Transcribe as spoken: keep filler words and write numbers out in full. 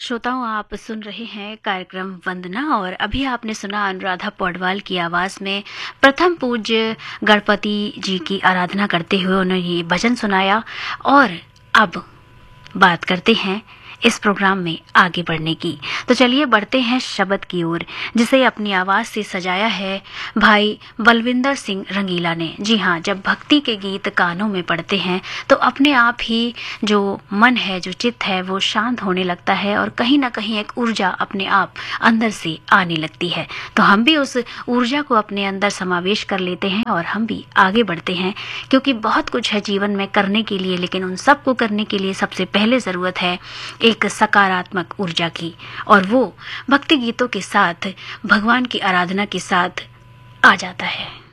श्रोताओं, आप सुन रहे हैं कार्यक्रम वंदना और अभी आपने सुना अनुराधा पौडवाल की आवाज में प्रथम पूज्य गणपति जी की आराधना करते हुए उन्होंने ये भजन सुनाया। और अब बात करते हैं इस प्रोग्राम में आगे बढ़ने की। तो चलिए बढ़ते हैं शब्द की ओर, जिसे अपनी आवाज से सजाया है भाई बलविंदर सिंह रंगीला ने। जी हाँ, जब भक्ति के गीत कानों में पड़ते हैं तो अपने आप ही जो मन है, जो चित्त है, वो शांत होने लगता है और कहीं ना कहीं एक ऊर्जा अपने आप अंदर से आने लगती है। तो हम भी उस ऊर्जा को अपने अंदर समावेश कर लेते हैं और हम भी आगे बढ़ते हैं, क्योंकि बहुत कुछ है जीवन में करने के लिए, लेकिन उन सब को करने के लिए सबसे पहले जरूरत है एक सकारात्मक ऊर्जा की, और वो भक्ति गीतों के साथ, भगवान की आराधना के साथ आ जाता है।